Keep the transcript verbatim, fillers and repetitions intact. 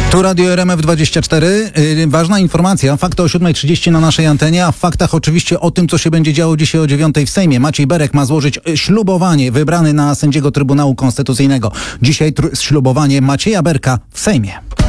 Tu Radio R M F dwadzieścia cztery. Yy, ważna informacja. Fakty o siódma trzydzieści na naszej antenie, a w faktach oczywiście o tym, co się będzie działo dzisiaj o dziewiątej w Sejmie. Maciej Berek ma złożyć ślubowanie, wybrany na sędziego Trybunału Konstytucyjnego. Dzisiaj tr- ślubowanie Macieja Berka w Sejmie.